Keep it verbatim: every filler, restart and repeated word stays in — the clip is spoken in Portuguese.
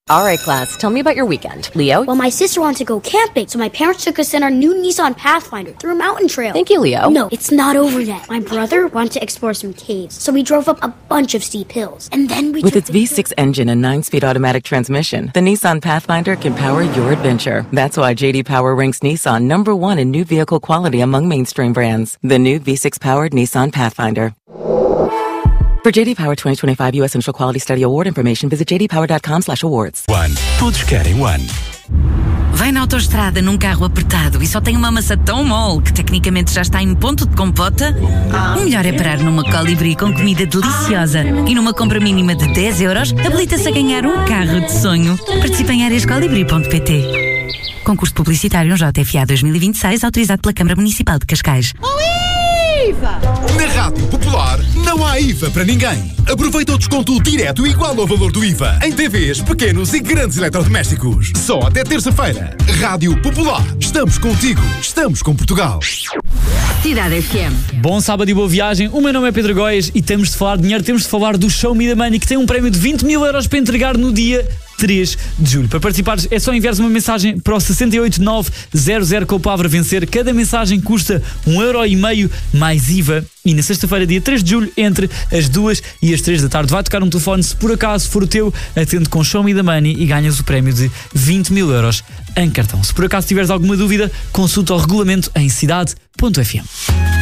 All right, class, tell me about your weekend. Leo? Well, my sister wanted to go camping, so my parents took us in our new Nissan Pathfinder through a mountain trail. Thank you, Leo. No, it's not over yet. My brother wanted to explore some caves, so we drove up a bunch of steep hills. And then we With took its the V six engine and nine-speed automatic transmission, the Nissan Pathfinder can power your adventure. That's why J D Power ranks Nissan number one in new vehicle quality among mainstream brands. The new V six-powered Nissan Pathfinder. For J D Power twenty twenty-five U S Initial Quality Study Award information, visit j d power dot com slash awards. One. Todos querem One. Vai na autoestrada num carro apertado e só tem uma massa tão mole que tecnicamente já está em ponto de compota? O melhor é parar numa Colibri com comida deliciosa e numa compra mínima de dez euros habilita-se a ganhar um carro de sonho. Participe em áreas colibri ponto pt. Concurso publicitário J F A dois mil e vinte e seis autorizado pela Câmara Municipal de Cascais. Na Rádio Popular não há I V A para ninguém. Aproveita o desconto direto igual ao valor do I V A em T Vs, pequenos e grandes eletrodomésticos. Só até terça-feira. Rádio Popular. Estamos contigo. Estamos com Portugal. Cidade F M. Bom sábado e boa viagem. O meu nome é Pedro Góes e temos de falar de dinheiro, temos de falar do Show Me the Money, que tem um prémio de vinte mil euros para entregar no dia três de julho. Para participares é só enviares uma mensagem para o seis oito nove zero zero com a palavra vencer. Cada mensagem custa um euro e meio mais I V A e na sexta-feira, dia três de julho, entre as duas e as três da tarde, vai tocar um telefone. Se por acaso for o teu, atende com Show Me the Money e ganhas o prémio de vinte mil euros em cartão. Se por acaso tiveres alguma dúvida, consulta o regulamento em cidade ponto f m.